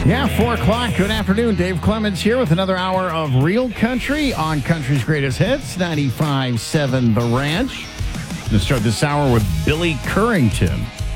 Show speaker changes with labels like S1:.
S1: Yeah, 4 o'clock. Good afternoon. Dave Clemens here with another hour of Real Country on Country's Greatest Hits, 95.7 The Ranch. Going to start this hour with Billy Currington.